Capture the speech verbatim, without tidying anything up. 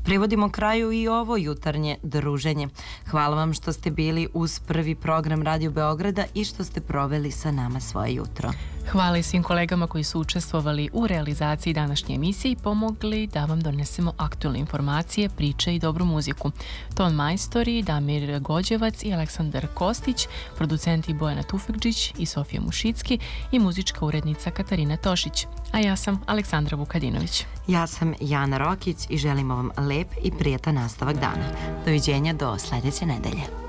privodimo kraju i ovo jutarnje druženje. Hvala vam što ste bili uz prvi program Radio Beograda i što ste proveli sa nama svoje jutro. Hvala i svim kolegama koji su učestvovali u realizaciji današnje emisije i pomogli da vam donesemo aktualne informacije, priče i dobru muziku. Ton majstori Damir Gođevac i Aleksandar Kostić, producenti Bojana Tufekđić i Sofija Mušicki i muzička urednica Katarina Tošić. A ja sam Aleksandra Vukadinović. Ja sam Jana Rokić i želimo vam lep i prijatan nastavak dana. Doviđenja do sljedeće nedelje.